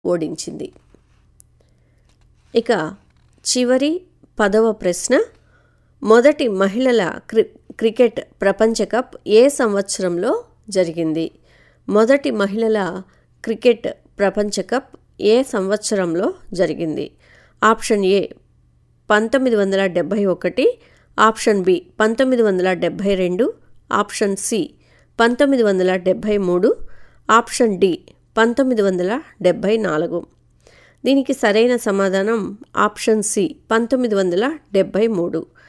ఓడించింది. ఇక చివరి 10వ ప్రశ్న, మొదటి మహిళల క్రికెట్ ప్రపంచ కప్ ఏ సంవత్సరంలో జరిగింది? మొదటి మహిళల క్రికెట్ ప్రపంచ కప్ ఏ సంవత్సరంలో జరిగింది? Option A 1971, option B 1972, option C 1973, option D 1974. దీనికి సరైన సమాధానం ఆప్షన్ సి 1973.